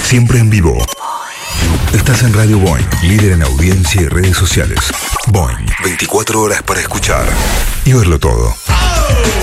Siempre en vivo. Estás en Radio Boing, líder en audiencia y redes sociales. Boing, 24 horas para escuchar y verlo todo.